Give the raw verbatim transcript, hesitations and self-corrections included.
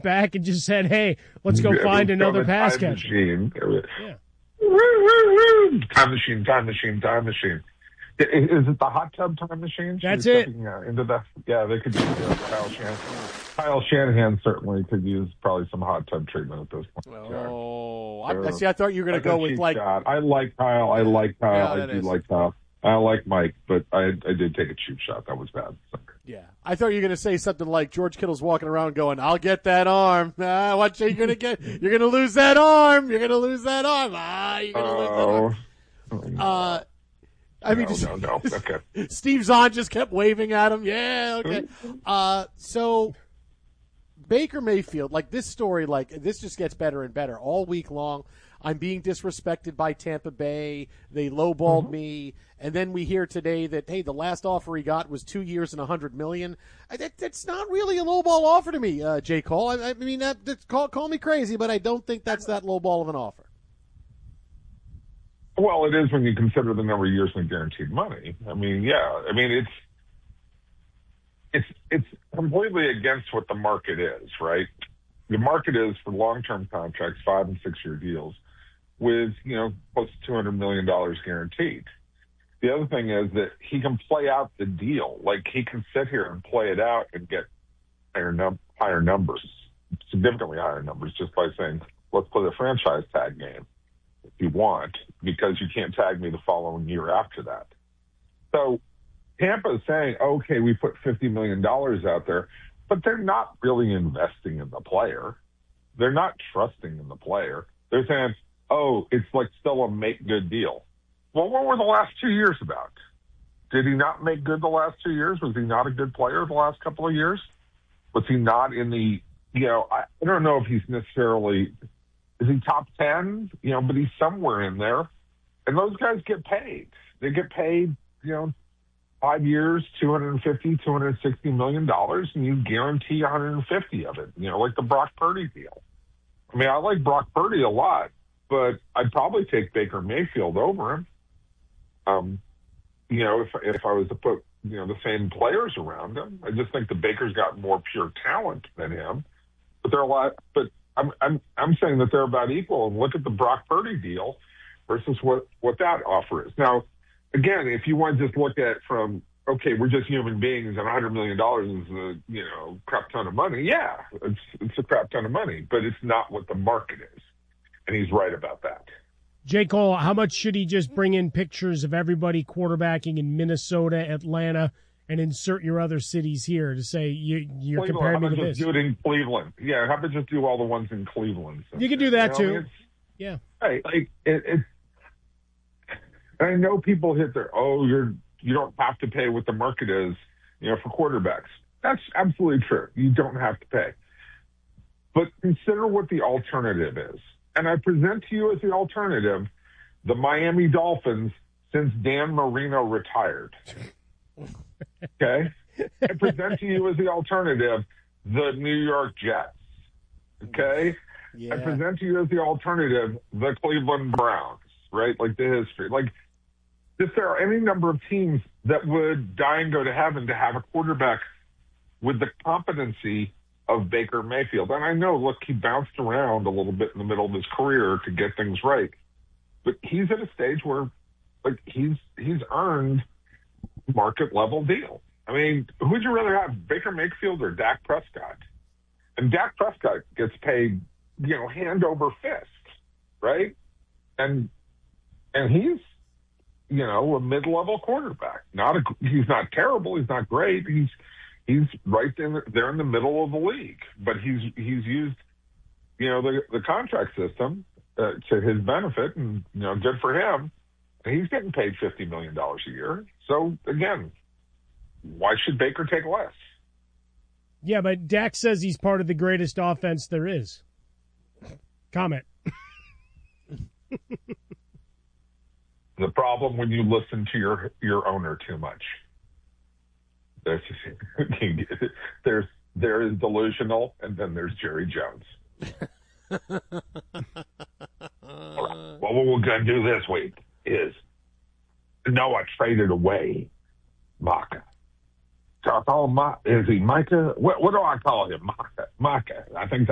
went back and just said, hey, let's go Yeah, find let's another go pass time catcher. Machine. Yeah. Time machine, time machine, time machine. I- Is it the hot tub time machine? Should That's we it. stepping, uh, into that? Yeah, they could use uh, Kyle Shanahan. Kyle Shanahan certainly could use probably some hot tub treatment at this point. Oh, I, Uh, see. I thought you were going to That's go a with cheap like. shot. I like Kyle. I like Kyle. Yeah, I that do is. like Kyle. I like Mike, but I I did take a cheap shot. That was bad. So. Yeah, I thought you were going to say something like George Kittle's walking around going, "I'll get that arm." Ah, what you going to get? You're going to lose that arm. You're going to lose that arm. Ah, you're going to lose that arm. Oh. Uh, I mean, no, just, no, no. Okay. Steve Zahn just kept waving at him. Yeah, okay. Uh, so Baker Mayfield, like this story, like this just gets better and better all week long. I'm being disrespected by Tampa Bay. They lowballed mm-hmm. me, and then we hear today that hey, the last offer he got was two years and a hundred million. I, that, that's not really a lowball offer to me, uh, J. Cole. I, I mean, that, that's, call call me crazy, but I don't think that's that lowball of an offer. Well, it is when you consider the number of years in guaranteed money. I mean, yeah. I mean, it's it's it's completely against what the market is, right? The market is for long-term contracts, five and six-year deals, with you know close to two hundred million dollars guaranteed. The other thing is that he can play out the deal, like he can sit here and play it out and get higher num- higher numbers, significantly higher numbers, just by saying, let's play the franchise tag game if you want, because you can't tag me the following year after that. So Tampa is saying, okay, we put fifty million dollars out there, but they're not really investing in the player. They're not trusting in the player. They're saying, oh, it's like still a make good deal. Well, what were the last two years about? Did he not make good the last two years? Was he not a good player the last couple of years? Was he not in the, you know, I, I don't know if he's necessarily, is he top ten? You know, but he's somewhere in there. And those guys get paid. They get paid, you know, five years, two hundred fifty, two hundred sixty million dollars, and you guarantee one hundred fifty of it, you know, like the Brock Purdy deal. I mean, I like Brock Purdy a lot, but I'd probably take Baker Mayfield over him. Um, you know, if if I was to put, you know, the same players around him, I just think the Baker's got more pure talent than him. But they're a lot. But I'm I'm I'm saying that they're about equal. And look at the Brock Purdy deal versus what what that offer is. Now, again, if you want to just look at from okay, we're just human beings, and one hundred million dollars is a you know crap ton of money. Yeah, it's it's a crap ton of money, but it's not what the market is, and he's right about that. J. Cole, how much should he just bring in pictures of everybody quarterbacking in Minnesota, Atlanta, and insert your other cities here to say you, you're Cleveland, comparing me to how about this? just do it in Cleveland? Yeah, how about just do all the ones in Cleveland? You can do that, you know, too. I mean, yeah. Hey, like, it, it, I know people hit their, oh, you're, you don't have to pay what the market is, you know, for quarterbacks. That's absolutely true. You don't have to pay. But consider what the alternative is. And I present to you as the alternative the Miami Dolphins since Dan Marino retired. Okay? I present to you as the alternative the New York Jets. Okay? Yeah. I present to you as the alternative the Cleveland Browns, right? Like the history. Like, if there are any number of teams that would die and go to heaven to have a quarterback with the competency of Baker Mayfield. And I know, look, he bounced around a little bit in the middle of his career to get things right. But he's at a stage where, like, he's he's earned market level deal. I mean, who would you rather have, Baker Mayfield or Dak Prescott? And Dak Prescott gets paid, you know, hand over fist, right? And and he's, you know, a mid-level quarterback. Not a, he's not terrible. He's not great. He's he's right in the, there in the middle of the league. But he's he's used, you know, the the contract system uh, to his benefit, and you know, good for him. And he's getting paid fifty million dollars a year. So again, why should Baker take less? Yeah, but Dak says he's part of the greatest offense there is. Comment. The problem when you listen to your your owner too much. There's there's there is delusional, and then there's Jerry Jones. All right. Well, what we're gonna do this week is Noah traded away Maka. So I call him, Ma- is he Micah? What, what do I call him? Maka. Maka. I think